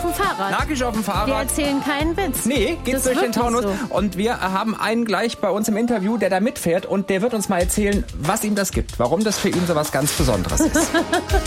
dem Fahrrad. Nakisch auf dem Fahrrad. Wir erzählen keinen Witz. Nee, geht's durch den Taunus. So. Und wir haben einen gleich bei uns im Interview, der da mitfährt und der wird uns mal erzählen, was ihm das gibt. Warum das für ihn so was ganz Besonderes ist.